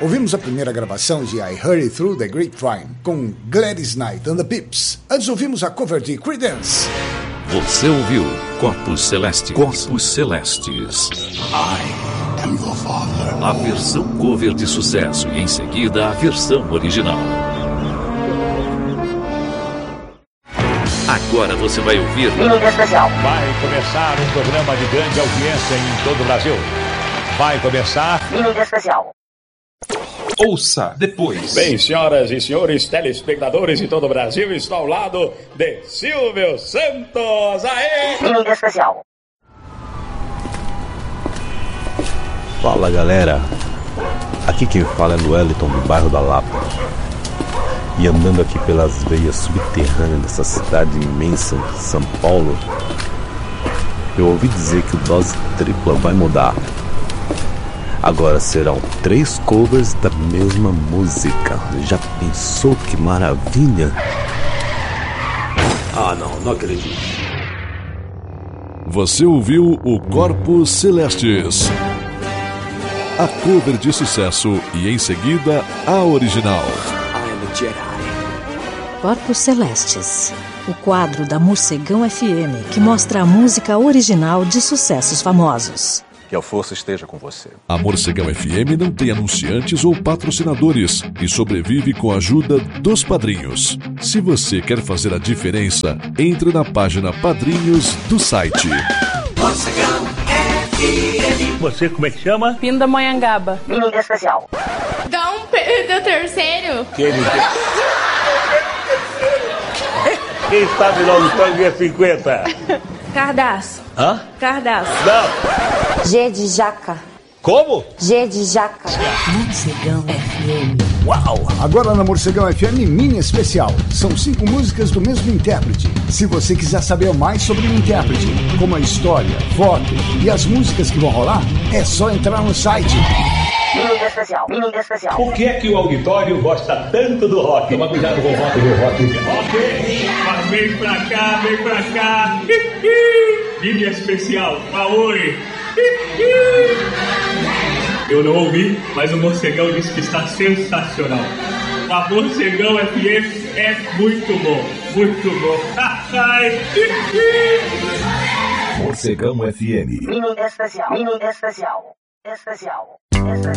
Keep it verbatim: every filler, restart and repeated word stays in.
Ouvimos a primeira gravação de I Hurry Through the Grapevine com Gladys Knight and the Pips. Antes ouvimos a cover de Creedence. Você ouviu Corpos Celestes. Corpos Celestes. I am your father. A versão cover de sucesso e em seguida a versão original. Agora você vai ouvir Mídia Especial. Vai começar um programa de grande audiência em todo o Brasil. Vai começar Mídia Especial. Ouça depois. Bem, senhoras e senhores telespectadores de todo o Brasil, estou ao lado de Silvio Santos. Aê! Mídia Especial. Fala, galera. Aqui quem fala é no Wellington, do bairro da Lapa. E andando aqui pelas veias subterrâneas dessa cidade imensa, São Paulo, eu ouvi dizer que o Dose Tripla vai mudar. Agora serão três covers da mesma música. Já pensou que maravilha? Ah, não, não acredito. Você ouviu o Corpos Celestes, a cover de sucesso e em seguida a original. Corpos Celestes, o quadro da Morcegão F M que mostra a música original de sucessos famosos. Que a força esteja com você. A Morcegão F M não tem anunciantes ou patrocinadores e sobrevive com a ajuda dos padrinhos. Se você quer fazer a diferença, entre na página Padrinhos do site. Morcegão F M. Você como é que chama? Pindamonhangaba. Mídia Especial. Dá um Pedro terceiro. Quem, Quem sabe logo o tango é cinquenta? Cardaço. Hã? Cardaço. Não. G de jaca. Como? G de jaca. Morcegão F M. Uau! Agora na Morcegão F M Mini Especial. São cinco músicas do mesmo intérprete. Se você quiser saber mais sobre o intérprete, como a história, foto e as músicas que vão rolar, é só entrar no site. Mídia Especial. Mídia Especial. Por que é que o auditório gosta tanto do rock? Toma cuidado com o rock do rock. Ok, mas vem pra cá, vem pra cá. Mídia Especial, Aoi. Eu não ouvi, mas o Morcegão disse que está sensacional. A Morcegão F M é muito bom, muito bom. Morcegão F M. Mídia Especial. Mídia Especial. Especial. Especial.